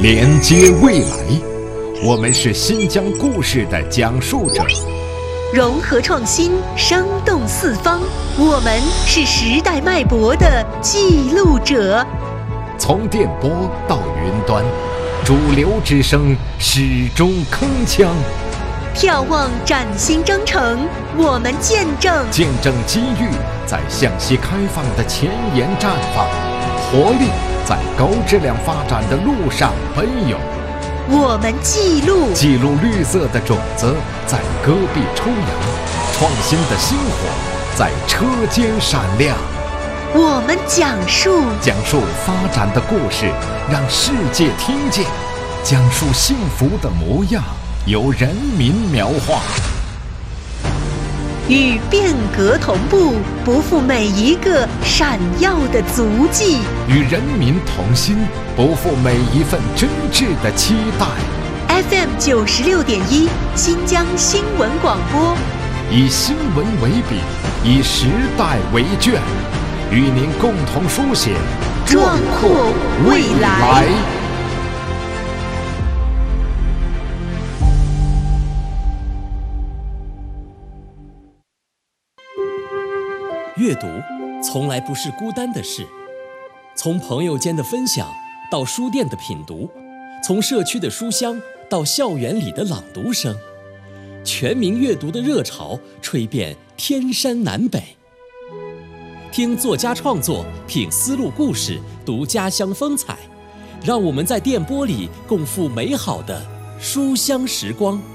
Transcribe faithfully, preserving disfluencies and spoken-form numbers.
连接未来，我们是新疆故事的讲述者； 融合创新，生动四方，我们是时代脉搏的记录者。 从电波到云端，主流之声始终铿锵。 眺望崭新征程，我们见证见证机遇在向西开放的前沿绽放，活力在高质量发展的路上奔涌。 我们记录记录绿色的种子在戈壁抽芽，创新的星火在车间闪亮。 我们讲述讲述发展的故事，让世界听见；讲述幸福的模样，由人民描画。 与变革同步，不负每一个闪耀的足迹； 与人民同心，不负每一份真挚的期待。 F M 九十六点一，新疆新闻广播， 以新闻为笔，以时代为卷，与您共同书写壮阔未来。 阅读从来不是孤单的事，从朋友间的分享到书店的品读，从社区的书香到校园里的朗读声，全民阅读的热潮吹遍天山南北。听作家创作，品丝路故事，读家乡风采，让我们在电波里共赴美好的书香时光。